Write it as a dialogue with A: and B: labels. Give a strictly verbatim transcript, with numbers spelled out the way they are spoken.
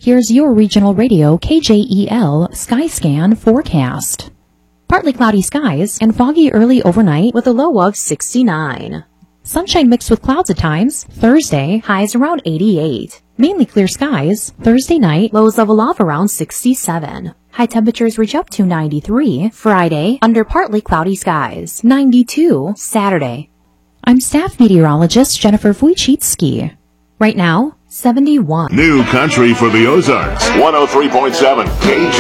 A: Here's your regional radio K J E L Skyscan forecast. Partly cloudy skies and foggy early overnight with a low of sixty-nine. Sunshine mixed with clouds at times. Thursday, highs around eighty-eight. Mainly clear skies. Thursday night, lows level off around sixty-seven. High temperatures reach up to ninety-three. Friday, under partly cloudy skies. ninety-two. Saturday. I'm staff meteorologist Jennifer Wojcicki. Right now, seventy-one.
B: New country for the Ozarks. one oh three point seven K J.